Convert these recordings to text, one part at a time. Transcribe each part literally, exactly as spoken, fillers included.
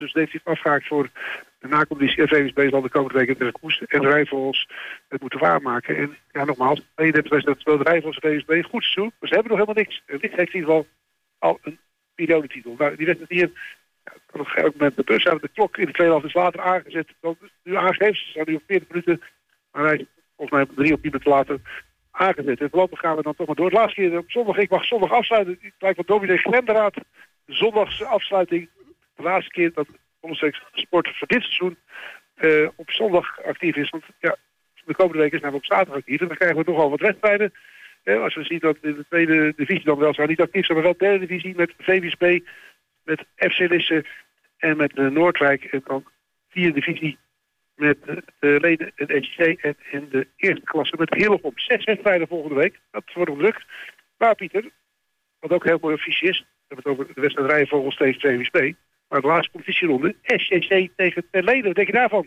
Dus heeft hij afgehaakt voor de naconditie. En V V S B zal de komende weken de koers en de Rijnvogels het moeten waarmaken. En ja, nogmaals, tweeëndertig dat de Rijnvogels en V V S B goed seizoen. Maar ze hebben nog helemaal niks. En dit heeft in ieder geval al een periodetitel. Nou, die wedstrijd hier, ja, op een gegeven moment de bus aan de klok in de tweede helft is later aangezet. Dan nu aangegeven, ze staan nu op veertig minuten. Maar hij is volgens mij drie of vier minuten later aangezet. En voorlopig gaan we dan toch maar door. Het laatste keer op zondag, ik mag zondag afsluiten. Ik lijkt van dominee Glenderaad, de zondagse afsluiting. De laatste keer dat Omstreeks Sport voor dit seizoen uh, op zondag actief is. Want ja, de komende week is namelijk op zaterdag actief. En dan krijgen we toch al wat wedstrijden. Uh, als we zien dat in de tweede divisie dan wel zou niet actief zijn, maar wel de derde divisie met V W S B, met F C Lisse en met uh, Noordwijk. En dan vierde divisie met uh, de leden en N C C en in de eerste klasse met Hillegom. Zes wedstrijden volgende week. Dat wordt druk. Maar Pieter, wat ook een heel mooi affiche is, we hebben het over de wedstrijd Rijnvogels tegen V W S B. Maar de laatste competitieronde, S C C tegen Terlede. Wat denk je daarvan?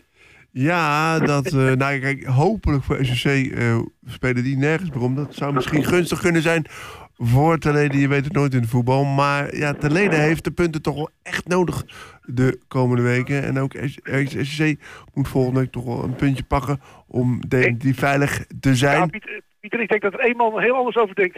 Ja, dat, uh, nou kijk, hopelijk voor S C C uh, spelen die nergens meer om. Dat zou misschien gunstig kunnen zijn voor Terlede. Je weet het nooit in het voetbal. Maar ja, Terlede heeft de punten toch wel echt nodig de komende weken. En ook S C C moet volgende week toch wel een puntje pakken om definitief veilig te zijn. Ja, Pieter, Pieter, ik denk dat er één man heel anders over denkt.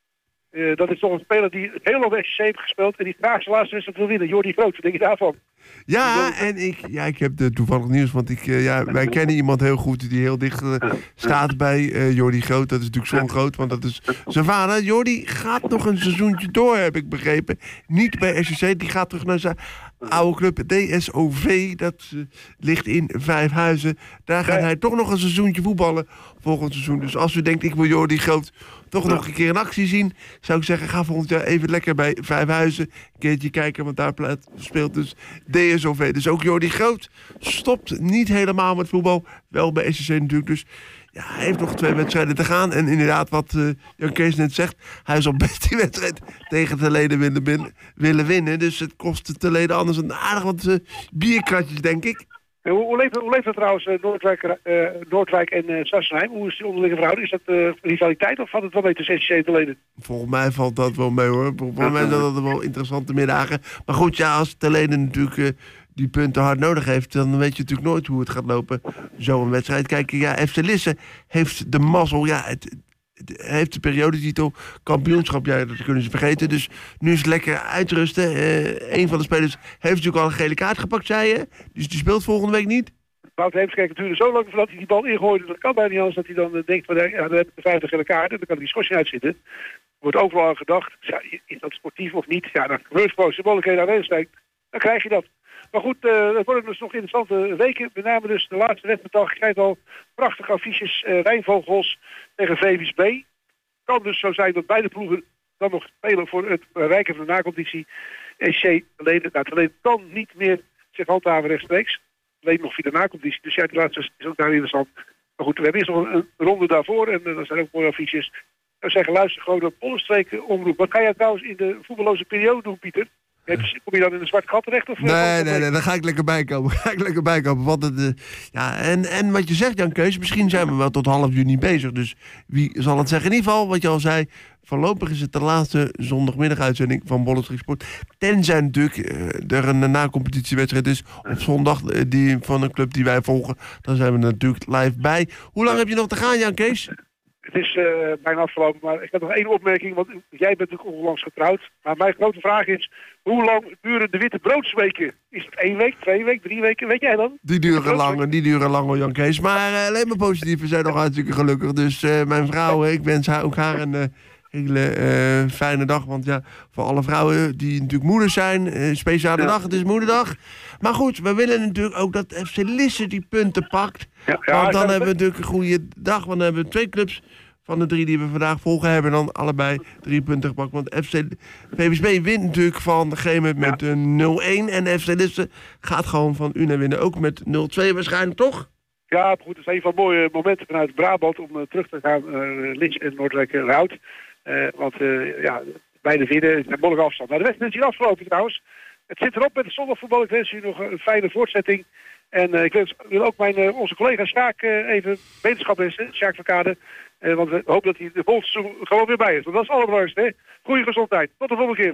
Uh, dat is toch een speler die heel lang bij S C C heeft gespeeld en die graag zijn laatste wedstrijd wil winnen. Jordi Groot, wat denk je daarvan? Ja, en ik, ja, ik heb de toevallig nieuws, want ik, uh, ja, wij kennen iemand heel goed die heel dicht uh, staat bij uh, Jordi Groot. Dat is natuurlijk zo'n groot, want dat is zijn vader. Jordi gaat nog een seizoentje door, heb ik begrepen. Niet bij S C C, die gaat terug naar zijn oude club D S O V. Dat uh, ligt in Vijfhuizen. Daar gaat hij toch nog een seizoentje voetballen volgend seizoen. Dus als u denkt, ik wil Jordi Groot toch nog een keer in actie zien, zou ik zeggen, ga volgend jaar even lekker bij Vijfhuizen een keertje kijken, want daar speelt dus D S O V. Dus ook Jordi Groot stopt niet helemaal met voetbal, wel bij S C C natuurlijk. Dus ja, hij heeft nog twee wedstrijden te gaan. En inderdaad, wat uh, Jan Kees net zegt, hij zal best die wedstrijd tegen Terlede willen, willen, willen winnen. Dus het kost Terlede anders een aardig wat uh, bierkratjes, denk ik. Hoe, hoe, leeft, hoe leeft het trouwens, uh, Noordwijk, uh, Noordwijk en uh, Sassenheim? Hoe is die onderliggende verhouding? Is dat uh, rivaliteit of valt het wel mee tussen S C C en Terlede? Volgens mij valt dat wel mee, hoor. Volgens mij zijn dat wel interessante middagen. Maar goed, ja, als Terlede natuurlijk uh, die punten hard nodig heeft, dan weet je natuurlijk nooit hoe het gaat lopen. Zo'n wedstrijd. Kijk, ja, F C Lisse heeft de mazzel. Ja, het, het heeft de periodetitel, kampioenschap, ja, dat kunnen ze vergeten. Dus nu is het lekker uitrusten. Uh, een van de spelers heeft natuurlijk al een gele kaart gepakt, zei je. Dus die speelt volgende week niet. Wouter Heemskerk duurde zo lang voordat hij die bal ingooide. Dat kan bijna niet anders dat hij dan uh, denkt van, ja, dan heb ik de vijfde gele kaart en dan kan hij die schorsing uitzitten. Er wordt overal aan gedacht, ja, is dat sportief of niet? Ja, dan gebeurt gewoon symbolische aanwezigheid. Dan krijg je dat. Maar goed, uh, het worden dus nog interessante weken. Met name dus de laatste wedstrijd. Je krijgt al prachtige affiches. Uh, Rijnvogels tegen V W S B. Kan dus zo zijn dat beide ploegen dan nog spelen voor het bereiken van de naconditie. S C Terlede, nou, Terlede kan niet meer zich handhaven rechtstreeks. Alleen nog via de naconditie. Dus ja, die laatste is ook daar interessant. Maar goed, we hebben eerst nog een, een ronde daarvoor. En uh, dat zijn ook mooie affiches. We zeggen, luister gewoon naar Pollenstreek omroep. Wat ga jij trouwens in de voetballoze periode doen, Pieter? Kom je dan in een zwart gat terecht? Of nee, nee, nee, daar ga ik lekker bij komen. Ga ik lekker bij komen. Want het, uh, ja, en, en wat je zegt, Jan Kees, misschien zijn we wel tot half juni bezig. Dus wie zal het zeggen? In ieder geval, wat je al zei, voorlopig is het de laatste zondagmiddaguitzending van Bollenstreek Sport. Tenzij natuurlijk uh, er een na-competitiewedstrijd is op zondag uh, die, van een club die wij volgen. Dan zijn we er natuurlijk live bij. Hoe lang heb je nog te gaan, Jan Kees? Het is uh, bijna afgelopen, maar ik heb nog één opmerking, want jij bent natuurlijk onlangs getrouwd. Maar mijn grote vraag is, hoe lang duren de witte broodsweken? Is het één week, twee weken, drie weken? Weet jij dan? Die duren lang, die duren lang, Jan Kees. Maar uh, alleen maar positief, we zijn nog hartstikke gelukkig. Dus uh, mijn vrouw, ik wens haar ook haar een uh, hele uh, fijne dag. Want ja, voor alle vrouwen die natuurlijk moeders zijn, uh, speciale ja. dag, het is moederdag. Maar goed, we willen natuurlijk ook dat F C Lisse die punten pakt. Ja, ja, want dan hebben we natuurlijk een goede dag. Want dan hebben we twee clubs van de drie die we vandaag volgen, hebben dan allebei drie punten gepakt. Want F C V W S B wint natuurlijk van degene met ja. nul één. En F C Lisse gaat gewoon van Una winnen. Ook met nul twee waarschijnlijk, toch? Ja, goed. Het is een van de mooie momenten vanuit Brabant om uh, terug te gaan. Uh, Lisse en Noordwijk-Rout. Uh, want uh, ja, beide winnen. zijn behoorlijk afstand. Nou, de wedstrijd is hier afgelopen trouwens. Het zit erop met de zondagvoetbal. Ik wens u nog een fijne voortzetting. En uh, ik wens, wil ook mijn, uh, onze collega Sjaak uh, even wetenschap wensen. Sjaak van Kade. Uh, want we hopen dat hij de volgende seizoen gewoon weer bij is. Want dat is het allerbelangrijkste, hè? Goeie gezondheid. Tot de volgende keer.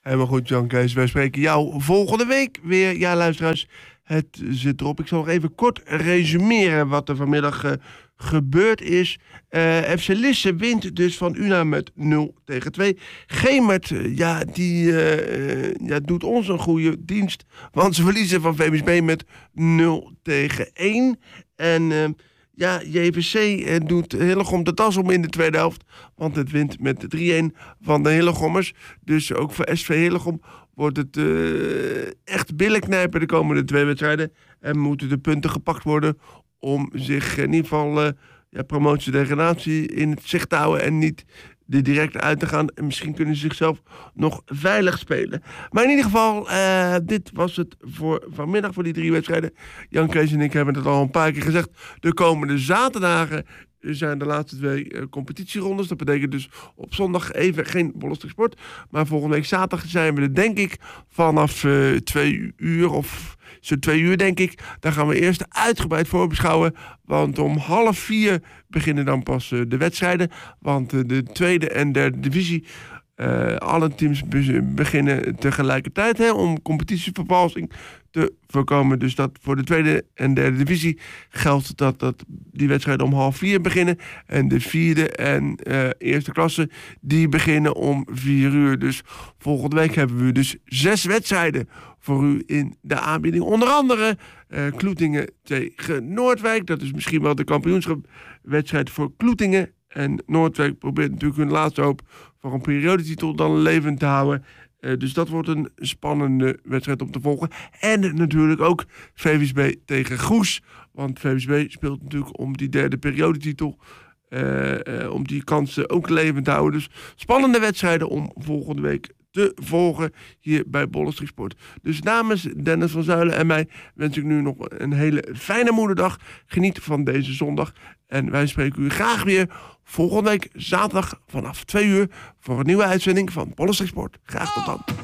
Helemaal goed, Jan Kees. Wij spreken jou volgende week weer. Ja, luisteraars, het zit erop. Ik zal nog even kort resumeren wat er vanmiddag uh, gebeurd is. Uh, F C Lisse wint dus van U N A met nul tegen twee. Gemert, uh, ja, die uh, ja, doet ons een goede dienst. Want ze verliezen van V V S B met nul tegen één. En uh, ja, J V C uh, doet Hillegom de tas om in de tweede helft. Want het wint met drie-een van de Hillegommers. Dus ook voor S V Hillegom wordt het uh, echt billen knijpen de komende twee wedstrijden. En moeten de punten gepakt worden om zich in ieder geval uh, ja, promotie-degradatie in het zicht te houden en niet er direct uit te gaan. En misschien kunnen ze zichzelf nog veilig spelen. Maar in ieder geval, uh, dit was het voor vanmiddag voor die drie wedstrijden. Jan Kees en ik hebben het al een paar keer gezegd. De komende zaterdagen zijn de laatste twee uh, competitierondes. Dat betekent dus op zondag even geen Bollenstreek Sport. Maar volgende week zaterdag zijn we er denk ik vanaf uh, twee uur of zo'n twee uur denk ik. Daar gaan we eerst uitgebreid voorbeschouwen. Want om half vier beginnen dan pas uh, de wedstrijden. Want uh, de tweede en derde divisie, Uh, alle teams be- beginnen tegelijkertijd hè, om competitievervalsing te voorkomen. Dus dat voor de tweede en derde divisie geldt dat, dat die wedstrijden om half vier beginnen. En de vierde en uh, eerste klasse die beginnen om vier uur. Dus volgende week hebben we dus zes wedstrijden voor u in de aanbieding. Onder andere uh, Kloetingen tegen Noordwijk. Dat is misschien wel de kampioenschapwedstrijd voor Kloetingen. En Noordwijk probeert natuurlijk hun laatste hoop voor een periodetitel dan levend te houden. Uh, dus dat wordt een spannende wedstrijd om te volgen. En natuurlijk ook V V S B tegen Goes. Want V V S B speelt natuurlijk om die derde periodetitel. Uh, uh, om die kansen ook levend te houden. Dus spannende wedstrijden om volgende week te volgen hier bij Bollenstreek Sport. Dus namens Dennis van Zuilen en mij wens ik nu nog een hele fijne moederdag. Geniet van deze zondag. En wij spreken u graag weer volgende week zaterdag vanaf twee uur voor een nieuwe uitzending van Bollenstreek Sport. Graag tot dan.